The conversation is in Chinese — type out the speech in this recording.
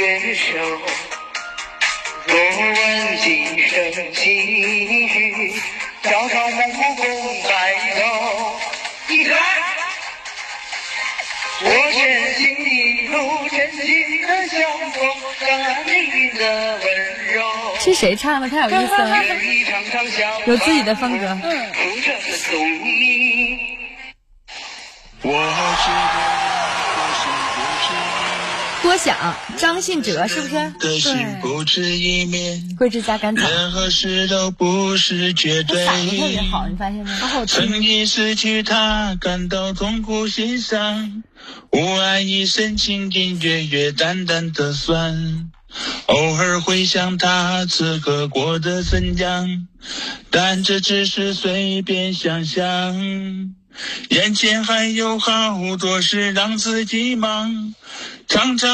手，若问今生几许，朝朝暮暮共白头。一起来！我真心的路，真心的相逢，让爱命运的温柔。 是谁唱的？太有意思了，有自己的风格。多想，张信哲是不是？对，桂枝加甘草。 任何事都不是绝对。 嗓子特别好，你发现没？好好听。 曾经失去他，感到痛苦心伤，无爱一生情情月月，淡淡的酸。偶尔会想他此刻过得怎样，但这只是随便想象。眼前还有好多事让自己忙，常常